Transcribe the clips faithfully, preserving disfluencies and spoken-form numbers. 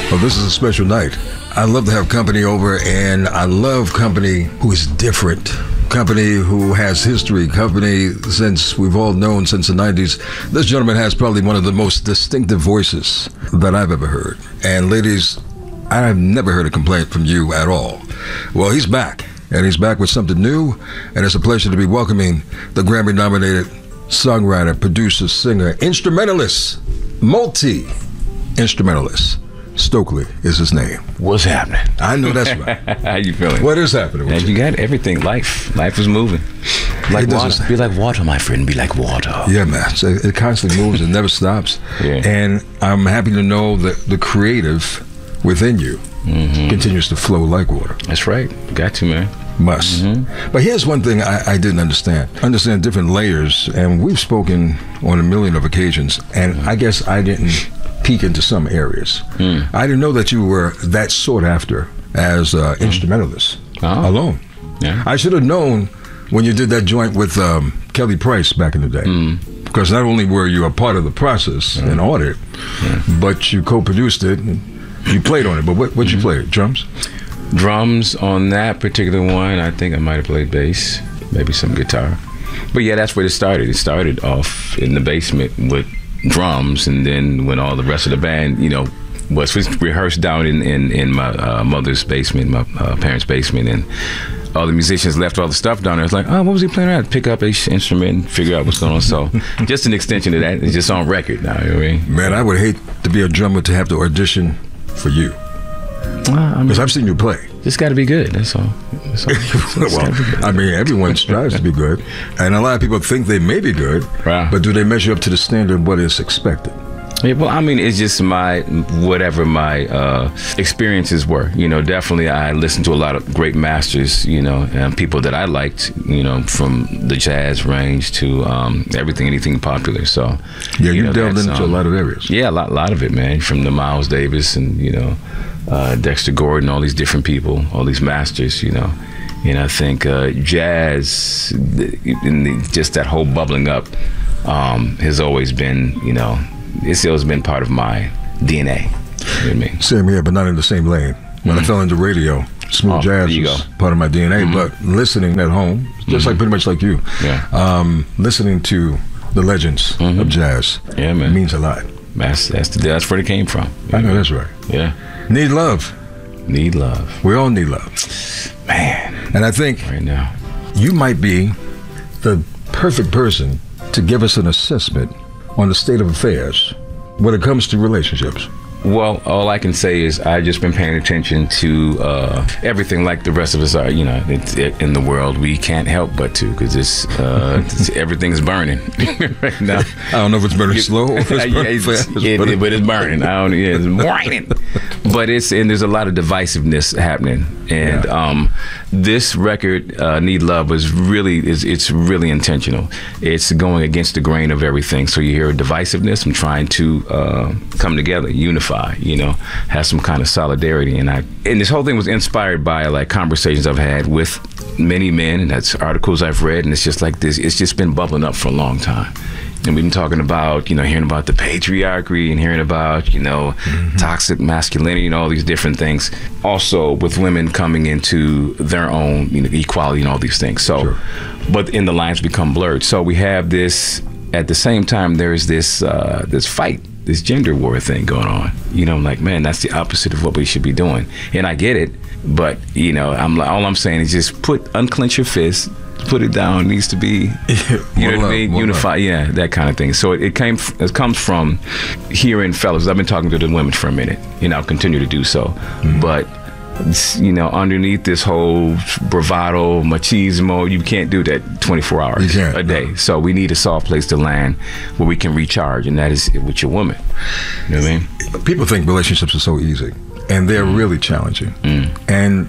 Well, this is a special night. I love to have company over, and I love company who is different. Company who has history, company since we've all known since the nineties. This gentleman has probably one of the most distinctive voices that I've ever heard. And ladies, I've never heard a complaint from you at all. Well, he's back, and he's back with something new, and it's a pleasure to be welcoming the Grammy-nominated songwriter, producer, singer, instrumentalist, multi-instrumentalist. Stokely is his name. What's happening? I know that's right. How you feeling? What is happening? Man, you got everything. Life. Life is moving. Like water. Be like water, my friend. Be like water. Yeah, man. So it constantly moves. It never stops. Yeah. And I'm happy to know that the creative within you mm-hmm. continues to flow like water. That's right. Got to, man. Must. Mm-hmm. But here's one thing I, I didn't understand. Understand different layers, and we've spoken on a million of occasions, and mm-hmm. I guess I didn't peek into some areas. Mm. I didn't know that you were that sought after as uh, mm. instrumentalist oh. alone. Yeah. I should have known when you did that joint with um, Kelly Price back in the day. Mm. Because not only were you a part of the process mm. and audit, yeah. but you co-produced it and you played on it. But what what mm-hmm. you played? Drums? Drums on that particular one. I think I might have played bass, maybe some guitar. But yeah, that's where it started. It started off in the basement with drums, and then when all the rest of the band, you know, was rehearsed down in, in, in my uh, mother's basement, my uh, parents' basement, and all the musicians left all the stuff down there. It's like, oh, what was he playing around? Pick up a instrument and figure out what's going on. So just an extension of that. It's just on record now, you know what I mean? Man, I would hate to be a drummer to have to audition for you. Because uh, I mean, I've seen you play. Just got to be good. That's all. That's all. Well, good. I mean, everyone strives to be good, and a lot of people think they may be good, right. but do they measure up to the standard of what is expected? Yeah, well, I mean, it's just my whatever my uh, experiences were. You know, definitely I listened to a lot of great masters. You know, and people that I liked. You know, from the jazz range to um, everything, anything popular. So yeah, you, you know, delved into um, a lot of areas. Yeah, a lot, lot of it, man. From the Miles Davis and you know. Uh, Dexter Gordon, all these different people, all these masters, you know. And I think uh, jazz, and the, just that whole bubbling up um, has always been, you know, it's always been part of my D N A. You know what I mean? Same here, but not in the same lane. When mm-hmm. I fell into radio, smooth oh, jazz was part of my D N A, mm-hmm. but listening at home, just mm-hmm. like pretty much like you, yeah. um, listening to the legends mm-hmm. of jazz yeah, man. means a lot. That's, that's, the, that's where it came from. I know, that's right. Yeah. Need love. Need love. We all need love. Man. And I think right now you might be the perfect person to give us an assessment on the state of affairs when it comes to relationships. Well, all I can say is I've just been paying attention to uh, everything like the rest of us are, you know, it's, it, in the world. We can't help but to, because it's, uh, it's everything's burning right now. I don't know if it's burning slow or if it's burning yeah, it's, fast. It, it, but it's burning. I don't yeah, it's burning. But it's, and there's a lot of divisiveness happening. And yeah. um, this record, uh, Need Love, was really, is it's really intentional. It's going against the grain of everything. So you hear divisiveness. I'm trying to uh, come together, unify. You know, have some kind of solidarity, and I and this whole thing was inspired by like conversations I've had with many men, and that's articles I've read, and it's just like this. It's just been bubbling up for a long time, and we've been talking about, you know, hearing about the patriarchy and hearing about, you know, mm-hmm. toxic masculinity and all these different things. Also, with women coming into their own, you know, equality and all these things. So, sure. But in the lines become blurred. So we have this. At the same time, there's this uh, this fight. This gender war thing going on. You know, I'm like, man, that's the opposite of what we should be doing. And I get it, but you know, I'm all I'm saying is just put unclench your fist, put it down. It needs to be, you know what I mean, unify, yeah, that kind of thing. So it, it came, it comes from hearing fellas. I've been talking to the women for a minute, and I'll continue to do so. Mm-hmm. But you know, underneath this whole bravado, machismo, you can't do that twenty-four hours a day. No. So we need a soft place to land where we can recharge, and that is with your woman. You know what I mean? People think relationships are so easy, and they're mm. really challenging. Mm. And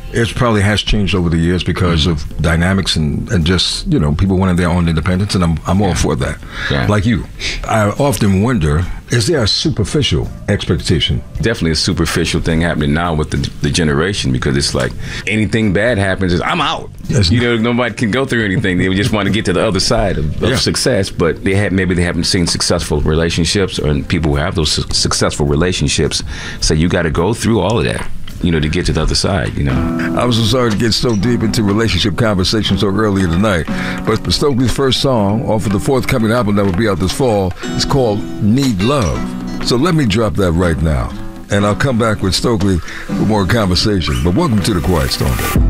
it probably has changed over the years because mm-hmm. of dynamics and, and just, you know, people wanting their own independence, and I'm, I'm all yeah. for that. Yeah. Like you, I often wonder, is there a superficial expectation? Definitely a superficial thing happening now with the, the generation, because it's like anything bad happens, is I'm out. Yes. You know, nobody can go through anything. They just want to get to the other side of, of yeah. success, but they have maybe they haven't seen successful relationships, or people who have those su- successful relationships say you got to go through all of that, you know, to get to the other side, you know. I was so sorry to get so deep into relationship conversation so early tonight, but Stokely's first song off of the forthcoming album that will be out this fall is called Need Love. So let me drop that right now, and I'll come back with Stokely for more conversation. But welcome to The Quiet Storm.